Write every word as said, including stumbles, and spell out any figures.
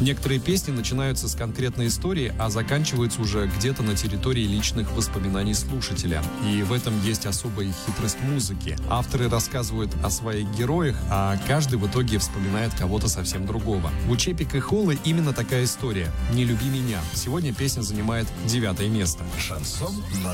Некоторые песни начинаются с конкретной истории, а заканчиваются уже где-то на территории личных воспоминаний слушателя. И в этом есть особая хитрость музыки. Авторы рассказывают о своих героях, а каждый в итоге вспоминает кого-то совсем другого. У Чепика и Холлы именно такая история. «Не люби меня». Сегодня песня занимает девятое место. Шансон на